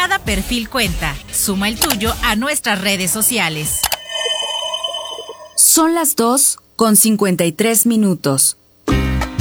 Cada perfil cuenta. Suma el tuyo a nuestras redes sociales. Son las 2:53.